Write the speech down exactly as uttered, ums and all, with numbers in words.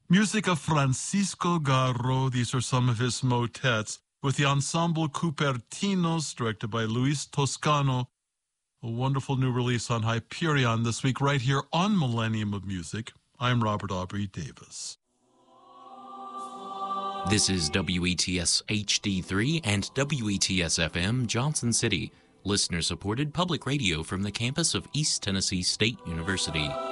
Music of Francisco Garro. These are some of his motets with the Ensemble Cupertinos, directed by Luis Toscano. A wonderful new release on Hyperion this week right here on Millennium of Music. I'm Robert Aubrey Davis. This is W E T S H D three and W E T S F M Johnson City, listener-supported public radio from the campus of East Tennessee State University.